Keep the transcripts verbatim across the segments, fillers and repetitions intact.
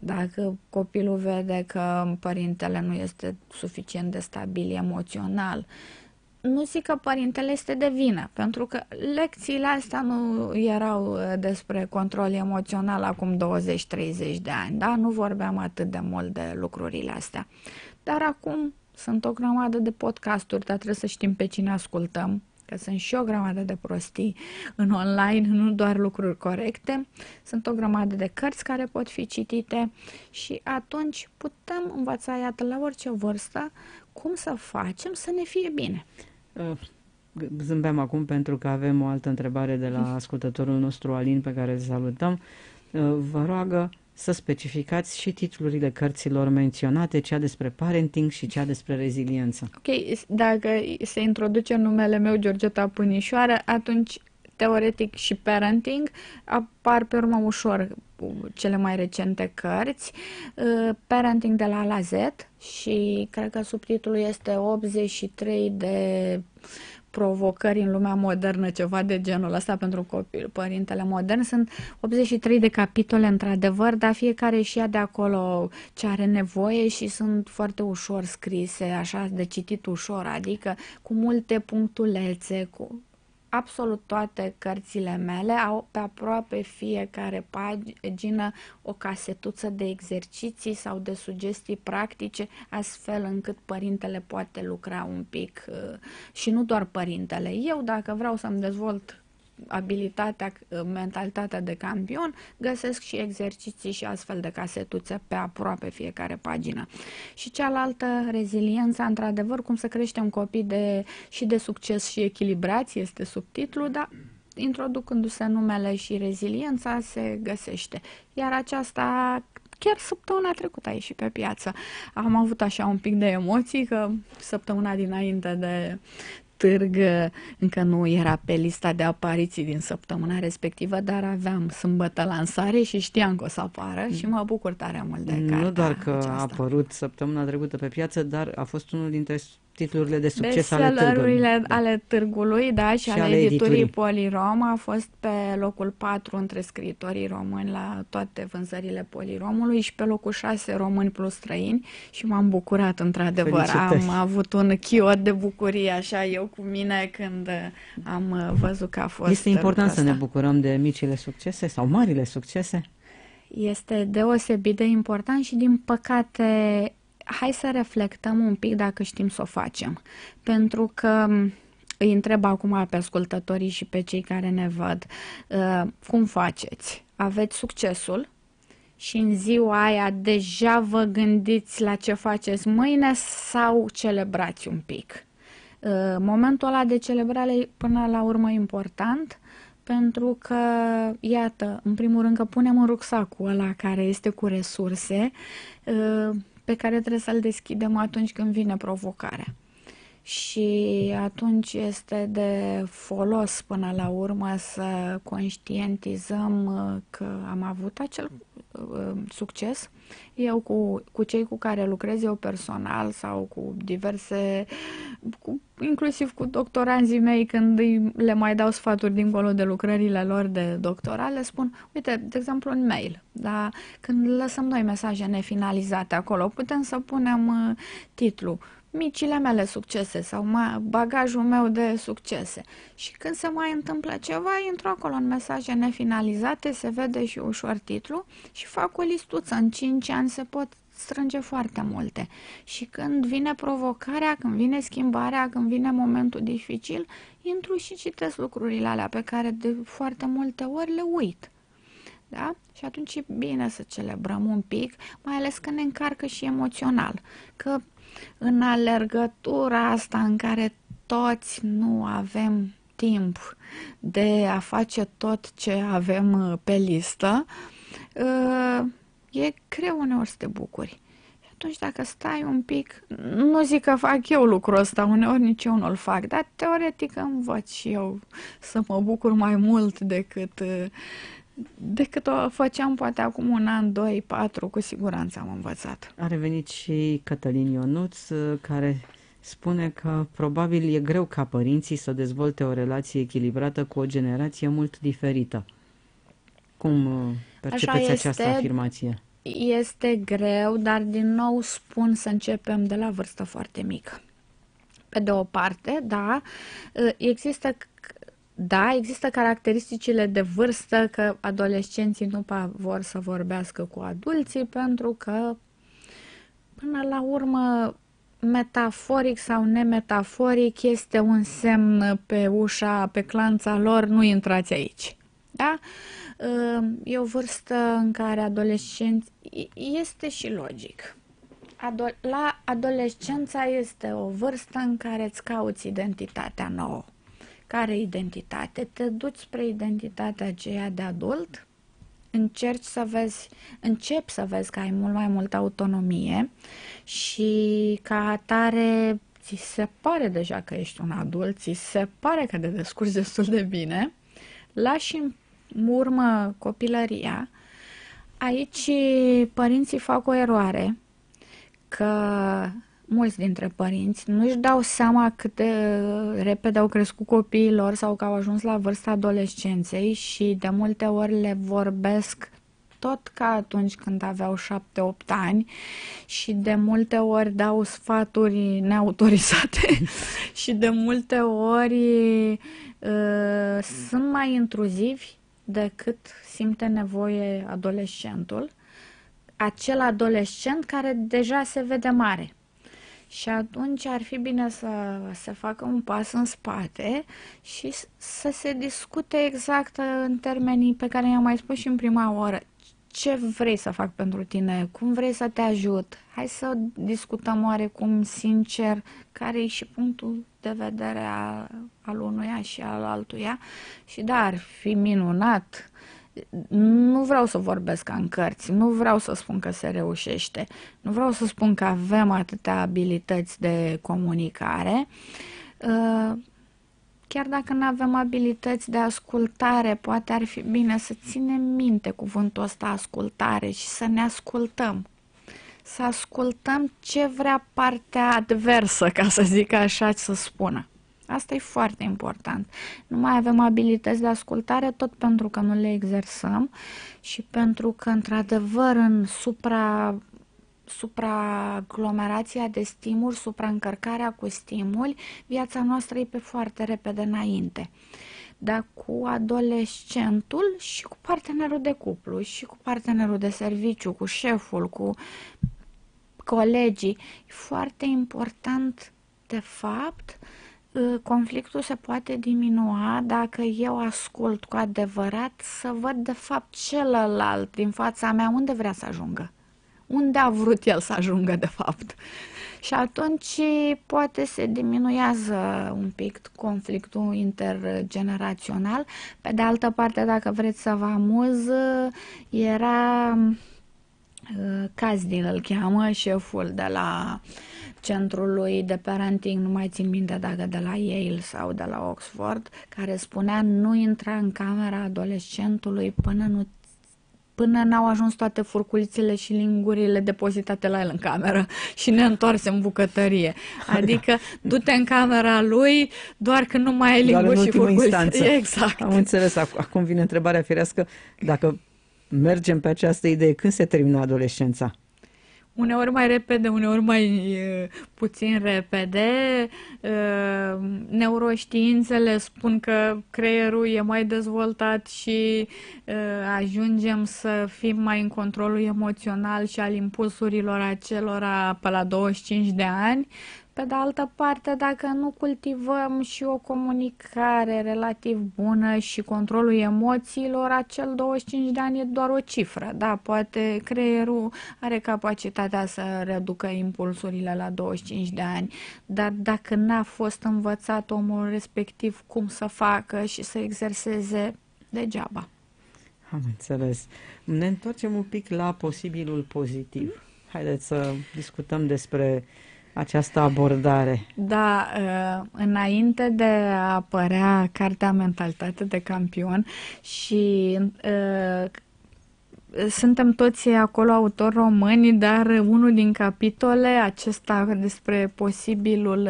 Dacă copilul vede că părintele nu este suficient de stabil emoțional, nu zic că părintele este de vină, pentru că lecțiile astea nu erau despre control emoțional acum douăzeci treizeci de ani, da? Nu vorbeam atât de mult de lucrurile astea. Dar acum sunt o grămadă de podcasturi, dar trebuie să știm pe cine ascultăm, că sunt și o grămadă de prostii în online, nu doar lucruri corecte. Sunt o grămadă de cărți care pot fi citite și atunci putem învăța, iată, la orice vârstă, cum să facem să ne fie bine. Zâmbeam acum pentru că avem o altă întrebare de la ascultătorul nostru, Alin, pe care îl salutăm. Vă roagă să specificați și titlurile cărților menționate, cea despre parenting și cea despre reziliență. Ok, dacă se introduce numele meu, Georgeta Pânișoară, atunci teoretic și parenting apar pe urmă ușor cele mai recente cărți. Parenting de la A la Z și cred că subtitlul este optzeci și trei de provocări în lumea modernă, ceva de genul ăsta pentru copil, părintele modern. Sunt optzeci și trei de capitole într-adevăr, dar fiecare și ia de acolo ce are nevoie și sunt foarte ușor scrise, așa de citit ușor, adică cu multe punctulețe, cu absolut toate cărțile mele au pe aproape fiecare pagină o casetuță de exerciții sau de sugestii practice, astfel încât părintele poate lucra un pic și nu doar părintele. Eu, dacă vreau să-mi dezvolt abilitatea, mentalitatea de campion, găsesc și exerciții și astfel de casetuțe pe aproape fiecare pagină. Și cealaltă, reziliența, într-adevăr, cum să creștem copii de, și de succes și echilibrați, este subtitlul, dar introducându-se numele și reziliența se găsește. Iar aceasta chiar săptămâna trecută a ieșit pe piață. Am avut așa un pic de emoții că săptămâna dinainte de târg încă nu era pe lista de apariții din săptămâna respectivă, dar aveam sâmbătă lansare și știam că o să apară și mă bucur tare mult de cartea Nu doar că aceasta. a apărut săptămâna trecută pe piață, dar a fost unul dintre titlurile de succes ale târgului. Da. ale târgului, da, și, și ale, ale editurii, editurii Polirom. A fost pe locul patru între scriitorii români la toate vânzările Poliromului și pe locul șase români plus străini și m-am bucurat într-adevăr. Am avut un chiot de bucurie așa eu cu mine când am văzut că a fost. Este important să ne bucurăm de micile succese sau marile succese? Este deosebit de important și din păcate hai să reflectăm un pic dacă știm să o facem. Pentru că îi întreb acum pe ascultătorii și pe cei care ne văd, uh, cum faceți? Aveți succesul și în ziua aia deja vă gândiți la ce faceți mâine sau celebrați un pic? Uh, momentul ăla de celebrare până la urmă e important, pentru că, iată, în primul rând că punem în rucsacul ăla care este cu resurse, uh, pe care trebuie să-l deschidem atunci când vine provocarea. Și atunci este de folos până la urmă să conștientizăm că am avut acel uh, succes. Eu cu, cu cei cu care lucrez eu personal sau cu diverse, cu, inclusiv cu doctoranzii mei când îi, le mai dau sfaturi dincolo de lucrările lor de doctorat, le spun, uite, de exemplu în mail, da? Când lăsăm noi mesaje nefinalizate acolo, putem să punem uh, titlul micile mele succese sau bagajul meu de succese. Și când se mai întâmplă ceva, intru acolo în mesaje nefinalizate, se vede și ușor titlul și fac o listuță. În cinci ani se pot strânge foarte multe. Și când vine provocarea, când vine schimbarea, când vine momentul dificil, intru și citesc lucrurile alea pe care de foarte multe ori le uit. Da? Și atunci e bine să celebrăm un pic, mai ales că ne încarcă și emoțional. Că în alergătura asta în care toți nu avem timp de a face tot ce avem pe listă, e greu uneori să te bucuri. Și atunci dacă stai un pic, nu zic că fac eu lucrul ăsta, uneori nici eu nu-l fac, dar teoretic învăț și eu să mă bucur mai mult decât... decât o făceam poate acum un an, doi, patru, cu siguranță am învățat. A revenit și Cătălin Ionuț, care spune că probabil e greu ca părinții să dezvolte o relație echilibrată cu o generație mult diferită. Cum percepeți această afirmație? Este greu, dar din nou spun să începem de la vârstă foarte mică. Pe de o parte, da, există, da, există caracteristicile de vârstă că adolescenții nu vor să vorbească cu adulții pentru că, până la urmă, metaforic sau nemetaforic, este un semn pe ușa, pe clanța lor, nu intrați aici. Da? E o vârstă în care adolescenți, este și logic. Ado- la adolescența este o vârstă în care îți cauți identitatea nouă. Care identitate? Te duci spre identitatea aceea de adult, încerci să vezi, începi să vezi că ai mult mai multă autonomie și ca atare ți se pare deja că ești un adult, ți se pare că te descurci destul de bine, lași în urmă copilăria. Aici părinții fac o eroare, că mulți dintre părinți nu își dau seama cât de repede au crescut copiii lor sau că au ajuns la vârsta adolescenței și de multe ori le vorbesc tot ca atunci când aveau șapte opt ani și de multe ori dau sfaturi neautorizate și de multe ori uh, sunt mai intruzivi decât simte nevoie adolescentul. Acel adolescent care deja se vede mare. Și atunci ar fi bine să se facă un pas în spate și să se discute exact în termenii pe care i-am mai spus și în prima oră. Ce vrei să fac pentru tine? Cum vrei să te ajut? Hai să discutăm oarecum sincer care e și punctul de vedere a, al unuia și al altuia. Și da, ar fi minunat. Nu vreau să vorbesc ca în cărți, nu vreau să spun că se reușește, nu vreau să spun că avem atâtea abilități de comunicare. Chiar dacă nu avem abilități de ascultare, poate ar fi bine să ținem minte cuvântul ăsta ascultare și să ne ascultăm. Să ascultăm ce vrea partea adversă, ca să zic așa, să spună. Asta e foarte important. Nu mai avem abilități de ascultare tot pentru că nu le exersăm și pentru că, într-adevăr, în supra, supraaglomerația de stimuli, supraîncărcarea cu stimuli, viața noastră e pe foarte repede înainte. Dar cu adolescentul și cu partenerul de cuplu și cu partenerul de serviciu, cu șeful, cu colegii, e foarte important, de fapt, conflictul se poate diminua dacă eu ascult cu adevărat să văd de fapt celălalt din fața mea unde vrea să ajungă. Unde a vrut el să ajungă de fapt. Și atunci poate se diminuează un pic conflictul intergenerațional. Pe de altă parte, dacă vreți să vă amuz, era Cazdin îl cheamă, șeful de la centrului de parenting, nu mai țin minte dacă de la Yale sau de la Oxford, care spunea nu intra în camera adolescentului până nu până n-au ajuns toate furculițele și lingurile depozitate la el în cameră și ne întoarcem în bucătărie. Adică du-te în camera lui doar când nu mai ai linguri și furculițe. Exact. Am înțeles. Acum vine întrebarea firească, dacă mergem pe această idee, când se termină adolescența? Uneori mai repede, uneori mai uh, puțin repede. Uh, neuroștiințele spun că creierul e mai dezvoltat și uh, ajungem să fim mai în controlul emoțional și al impulsurilor acelora pe la douăzeci și cinci de ani. Pe de altă parte, dacă nu cultivăm și o comunicare relativ bună și controlul emoțiilor, acel douăzeci și cinci de ani e doar o cifră. Da, poate creierul are capacitatea să reducă impulsurile la douăzeci și cinci de ani, dar dacă n-a fost învățat omul respectiv cum să facă și să exerseze, degeaba. Am înțeles. Ne întoarcem un pic la posibilul pozitiv. Haideți să discutăm despre această abordare. Da, înainte de a apărea cartea Mentalitate de campion și suntem toți acolo autori români, dar unul din capitole, acesta despre posibilul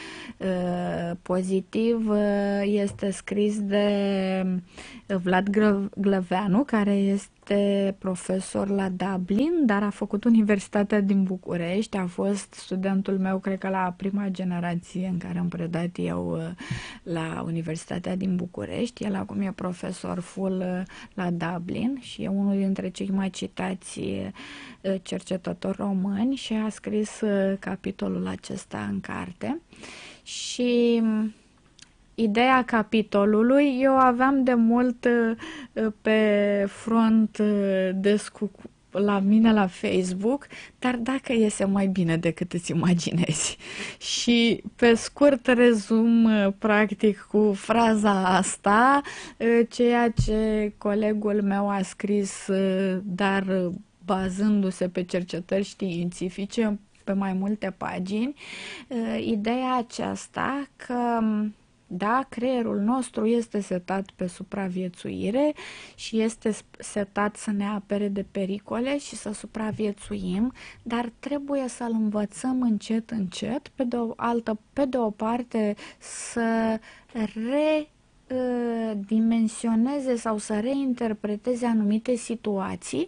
pozitiv, este scris de Vlad Glăveanu, care este este profesor la Dublin, dar a făcut Universitatea din București. A fost studentul meu, cred că la prima generație în care am predat eu uh, la Universitatea din București. El acum e profesor full uh, la Dublin și e unul dintre cei mai citați uh, cercetători români și a scris uh, capitolul acesta în carte. Și ideea capitolului eu aveam de mult uh, pe front uh, descu la mine la Facebook, dar dacă iese mai bine decât îți imaginezi. Și pe scurt rezum uh, practic cu fraza asta uh, ceea ce colegul meu a scris, uh, dar uh, bazându-se pe cercetări științifice pe mai multe pagini, uh, ideea aceasta că da, creierul nostru este setat pe supraviețuire și este setat să ne apere de pericole și să supraviețuim, dar trebuie să-l învățăm încet, încet, pe de o altă, pe de o parte să re dimensioneze sau să reinterpreteze anumite situații,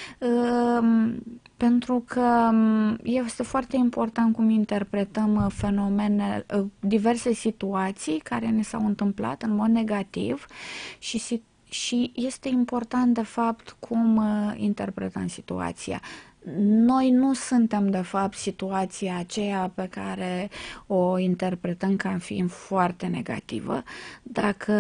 pentru că este foarte important cum interpretăm fenomene, diverse situații care ne s-au întâmplat în mod negativ și, și este important de fapt cum interpretăm situația. Noi nu suntem, de fapt, situația aceea pe care o interpretăm ca fiind foarte negativă. Dacă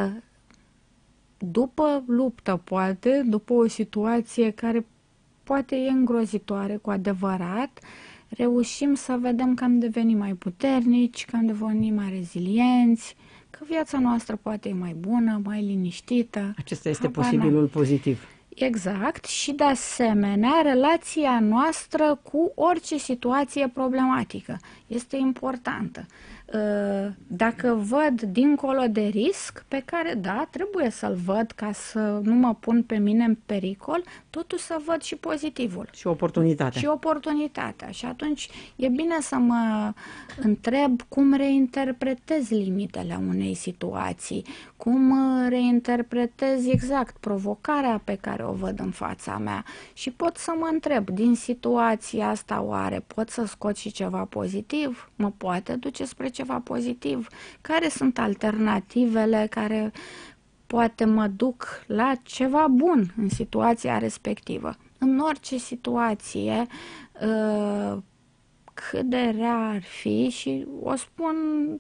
după luptă, poate, după o situație care poate e îngrozitoare cu adevărat, reușim să vedem că am devenit mai puternici, că am devenit mai rezilienți, că viața noastră poate e mai bună, mai liniștită. Acesta este posibilul pozitiv. Exact, și de asemenea relația noastră cu orice situație problematică este importantă. Dacă văd dincolo de risc, pe care da, trebuie să-l văd ca să nu mă pun pe mine în pericol, totuși să văd și pozitivul. Și oportunitatea. Și oportunitatea. Și atunci e bine să mă întreb cum reinterpretez limitele unei situații, cum reinterpretez exact provocarea pe care o văd în fața mea și pot să mă întreb, din situația asta oare pot să scot și ceva pozitiv? Mă poate duce spre ceva pozitiv? Care sunt alternativele care poate mă duc la ceva bun în situația respectivă? În orice situație, cât de rea ar fi, și o spun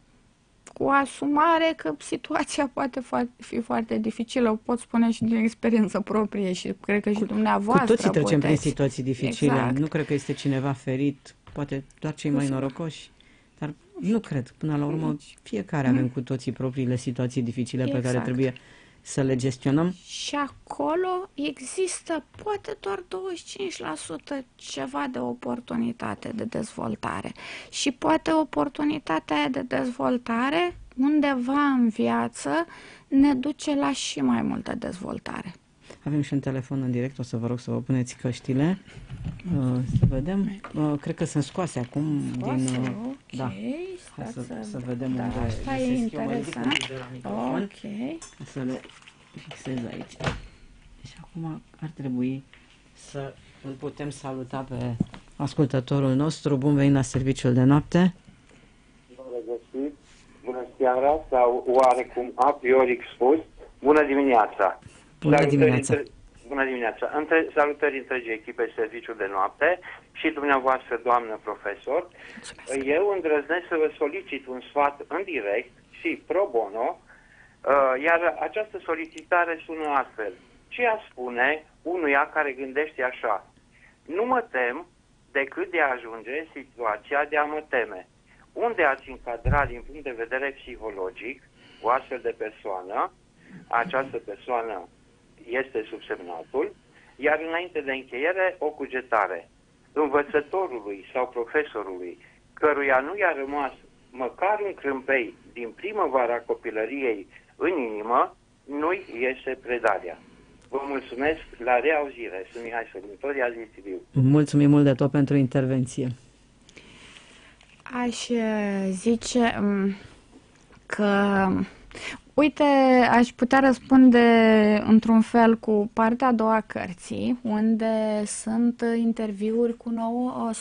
cu asumare că situația poate fi foarte dificilă, o pot spune și din experiență proprie și cred că și dumneavoastră Cu toții trecem puteți. prin situații dificile, exact. Nu cred că este cineva ferit, poate doar cei mai norocoși, dar nu cred, până la urmă fiecare avem cu toții propriile situații dificile exact. pe care trebuie să le gestionăm. Și acolo există poate doar douăzeci și cinci la sută ceva de oportunitate de dezvoltare. Și poate oportunitatea de dezvoltare undeva în viață ne duce la și mai multă dezvoltare. Avem și un telefon în direct, o să vă rog să vă puneți căștile. Uh, să vedem. Uh, cred că sunt scoase acum. Scoase, din, uh, ok. Da. Hai să, să, să vedem da, unde asta e interesant. Ok. Să le fixez aici. Deci acum ar trebui să îl putem saluta pe ascultătorul nostru. Bun venit la serviciul de noapte. Bun regăsit. Bună seara, sau oarecum a priori spus, bună dimineața. Bună Salutări dimineața. Între, bună dimineața. Între, salutări întregii echipe Serviciul de Noapte și dumneavoastră, doamnă profesor. Mulțumesc. Eu îndrăznesc să vă solicit un sfat în direct și pro bono, iar această solicitare sună astfel. Ce a spune unuia care gândește așa? Nu mă tem decât de a ajunge în situația de a mă teme. Unde ați încadrat din punct de vedere psihologic o astfel de persoană? Această persoană este subsemnatul, iar înainte de încheiere o cugetare. Învățătorului sau profesorului căruia nu i-a rămas măcar un crâmpei din primăvara copilăriei în inimă, nu-i iese predarea. Vă mulțumesc, la reauzire. Sunt Mihai Sărbători, azi Sibiu. Mulțumim mult de tot pentru intervenție. Aș zice că Uite, aș putea răspunde într-un fel cu partea a doua a cărții, unde sunt interviuri cu nouă